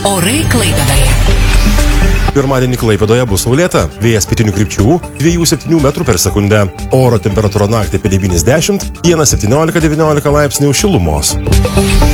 Orai Klaipėdoje. Pirmadienį Klaipėdoje bus saulėta, vėjas pietinių krypčių 2–7 metrų per sekundę. Oro temperatūra naktį apie 9–10, dieną 17–19 laipsnių šilumos.